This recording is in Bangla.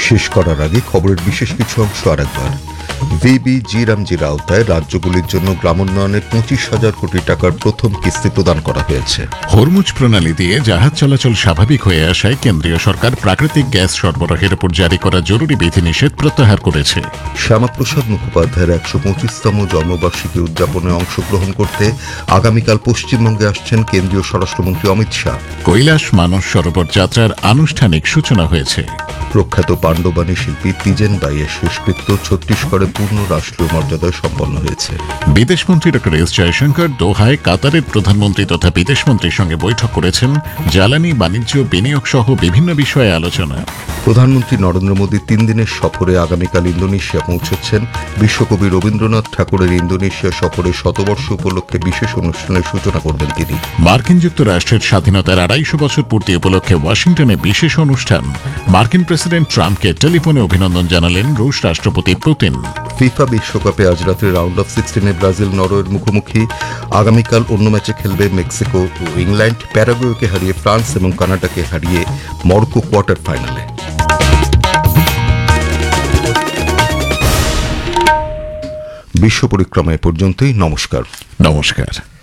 শেষ করার আগে খবরের বিশেষ কিছু অংশ আরেকবার। ভিবিজি-রামজির আওতায় রাজ্যগুলির জন্য গ্রামোন্নয়নের 25,000 কোটি টাকার প্রথম কিস্তি প্রদান করা হয়েছে। হরমুজ প্রণালী দিয়ে জাহাজ চলাচল স্বাভাবিক হয়ে আসায় কেন্দ্রীয় সরকার প্রাকৃতিক গ্যাস সরবরাহের উপর জারি করা জরুরি বিধিনিষেধ প্রত্যাহার করেছে। শ্যামাপ্রসাদ মুখোপাধ্যায়ের 125তম জন্মবার্ষিকী উদযাপনে অংশগ্রহণ করতে আগামীকাল পশ্চিমবঙ্গে আসছেন কেন্দ্রীয় স্বরাষ্ট্রমন্ত্রী অমিত শাহ। কৈলাস মানস সরোবর যাত্রার আনুষ্ঠানিক সূচনা হয়েছে। প্রখ্যাত পাণ্ডবানী শিল্পী তিজেন বাইয়ের শেষকৃত্য ছত্তিশগড়ে পূর্ণ রাষ্ট্রীয় মর্যাদায় সম্পন্ন হয়েছে। বিদেশমন্ত্রী ডক্টর এস জয়শঙ্কর দোহায় কাতারের প্রধানমন্ত্রী তথা বিদেশমন্ত্রীর সঙ্গে বৈঠক করেছেন। জ্বালানি, বাণিজ্য, বিনিয়োগ সহ বিভিন্ন বিষয়ে আলোচনা। প্রধানমন্ত্রী নরেন্দ্র মোদী 3 দিনের সফরে আগামীকাল ইন্দোনেশিয়া পৌঁছচ্ছেন। বিশ্বকবি রবীন্দ্রনাথ ঠাকুরের ইন্দোনেশিয়া সফরে শতবর্ষ উপলক্ষে বিশেষ অনুষ্ঠানের সূচনা করবেন তিনি। মার্কিন যুক্তরাষ্ট্রের স্বাধীনতার 250 বছর পূর্তি উপলক্ষে ওয়াশিংটনে বিশেষ অনুষ্ঠান। মার্কিন প্রেসিডেন্ট ট্রাম্পকে টেলিফোনে অভিনন্দন জানালেন রুশ রাষ্ট্রপতি পুতিন। ফিফা বিশ্বকাপে আজ রাতে রাউন্ড অফ 16-এ ব্রাজিল নরওয়ের মুখোমুখি। আগামীকাল অন্য ম্যাচে খেলবে মেক্সিকো ও ইংল্যান্ড। প্যারাগুয়েকে হারিয়ে ফ্রান্স এবং কানাডাকে হারিয়ে মরক্কো কোয়ার্টার ফাইনালে। বিশ্ব পরিক্রমা এ পর্যন্তই। নমস্কার।